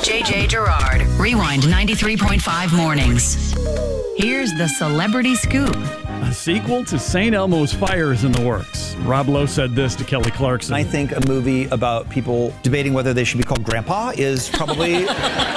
JJ Gerard. Rewind 93.5 mornings. Here's the celebrity scoop. A sequel to St. Elmo's Fire is in the works. Rob Lowe said this to Kelly Clarkson. I think a movie about people debating whether they should be called Grandpa is probably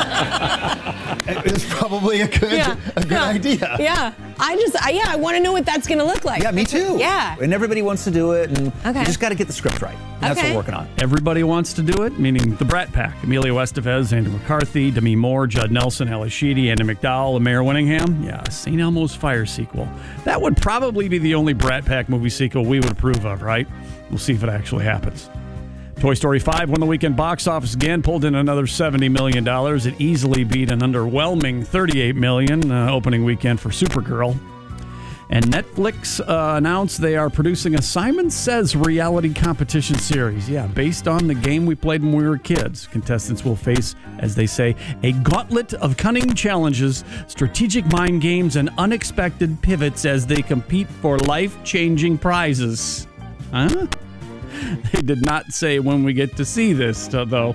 a good idea. Yeah. I want to know what that's going to look like. Yeah, me too. Yeah. And everybody wants to do it, and Okay. you just got to get the script right. And that's what we're working on. Everybody wants to do it, meaning the Brat Pack. Emilio Estevez, Andrew McCarthy, Demi Moore, Judd Nelson, Ali Sheedy, Andy McDowell, and Mayor Winningham. Yeah, a St. Elmo's Fire sequel. That would probably be the only Brat Pack movie sequel we would approve of, right? We'll see if it actually happens. Toy Story 5 won the weekend box office again, pulled in another $70 million. It easily beat an underwhelming $38 million opening weekend for Supergirl. And Netflix announced they are producing a Simon Says reality competition series. Yeah, based on the game we played when we were kids. Contestants will face, as they say, a gauntlet of cunning challenges, strategic mind games, and unexpected pivots as they compete for life-changing prizes. Huh? They did not say when we get to see this, though.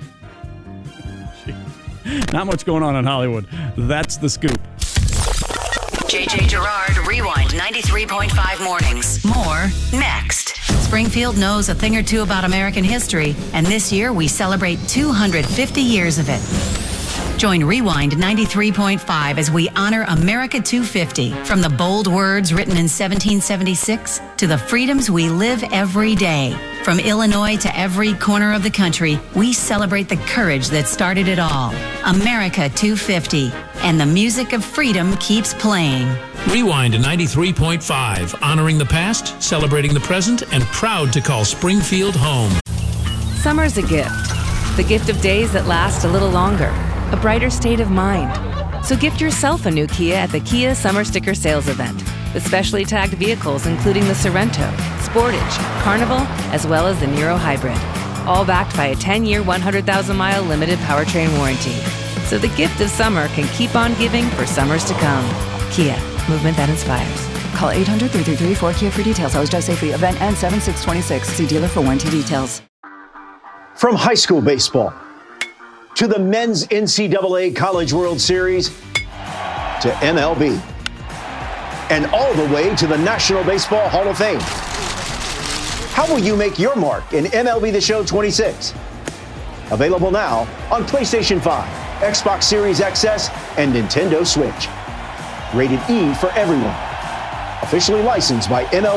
Not much going on in Hollywood. That's the scoop. JJ Gerard, Rewind 93.5 mornings. More next. Springfield knows a thing or two about American history, and this year we celebrate 250 years of it. Join Rewind 93.5 as we honor America 250, from the bold words written in 1776 to the freedoms we live every day. From Illinois to every corner of the country, we celebrate the courage that started it all. America 250, and the music of freedom keeps playing. Rewind 93.5, honoring the past, celebrating the present, and proud to call Springfield home. Summer's a gift of days that last a little longer, a brighter state of mind. So gift yourself a new Kia at the Kia Summer Sticker Sales Event, with specially tagged vehicles including the Sorrento, Sportage, Carnival, as well as the Niro Hybrid, all backed by a 10-year, 100,000-mile limited powertrain warranty. So the gift of summer can keep on giving for summers to come. Kia, movement that inspires. Call 800-333-4KIA for details. Always drive safely. Event ends 7/6/26. See dealer for warranty details. From high school baseball to the men's NCAA College World Series to MLB and all the way to the National Baseball Hall of Fame. How will you make your mark in MLB The Show 26? Available now on PlayStation 5, Xbox Series XS, and Nintendo Switch. Rated E for everyone. Officially licensed by MLB.